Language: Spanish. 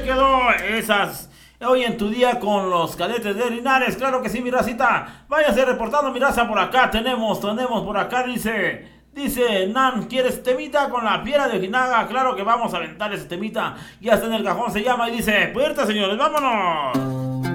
quedó esas hoy en tu día con los cadetes de Linares? Claro que sí, mi racita. Váyase reportando, mi raza, por acá. Tenemos por acá, dice Nan, ¿quieres temita con la piedra de Ojinaga? Claro que vamos a aventar ese temita. Ya está en el cajón, se llama y dice, puerta, señores, vámonos.